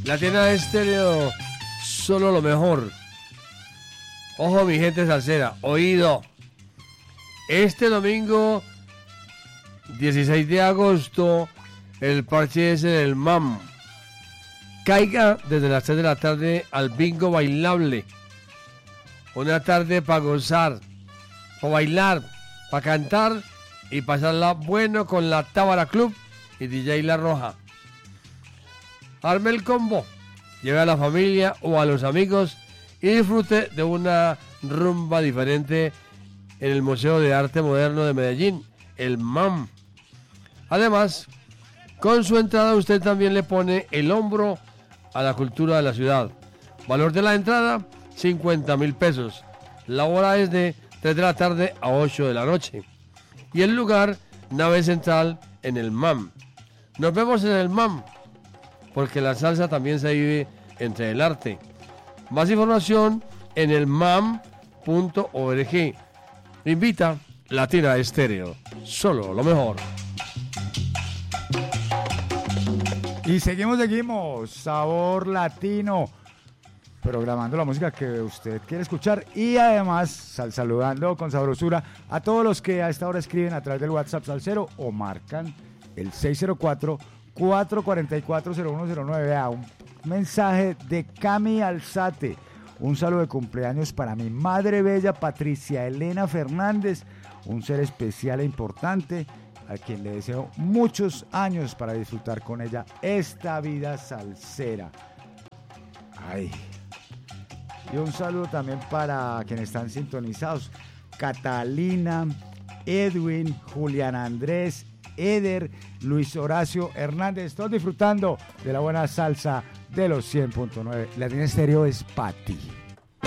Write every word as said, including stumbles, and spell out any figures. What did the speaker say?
Latina Estéreo, solo lo mejor. Ojo, mi gente salsera, oído. Este domingo, dieciséis de agosto, el parche es en el M A M. Caiga desde las tres de la tarde al bingo bailable. Una tarde para gozar, para bailar, para cantar y pasarla bueno con la Tábara Club y D J La Roja. Arme el combo, lleve a la familia o a los amigos y disfrute de una rumba diferente en el Museo de Arte Moderno de Medellín, el M A M. Además, con su entrada usted también le pone el hombro a la cultura de la ciudad. Valor de la entrada, cincuenta mil pesos. La hora es de tres de la tarde a ocho de la noche. Y el lugar, nave central en el M A M. Nos vemos en el M A M, porque la salsa también se vive entre el arte. Más información en el mam punto org. Invita Latina Estéreo, solo lo mejor. Y seguimos, seguimos, Sabor Latino, programando la música que usted quiere escuchar y además sal, saludando con sabrosura a todos los que a esta hora escriben a través del WhatsApp Salsero o marcan el seis cero cuatro, cuatro cuatro cuatro, cero uno cero nueve. Vea, un mensaje de Cami Alzate. Un saludo de cumpleaños para mi madre bella Patricia Elena Fernández, un ser especial e importante a quien le deseo muchos años para disfrutar con ella esta vida salsera. Ay. Y un saludo también para quienes están sintonizados: Catalina, Edwin, Julián Andrés, Eder, Luis Horacio Hernández, todos disfrutando de la buena salsa de los cien punto nueve. Latina Estéreo es para ti.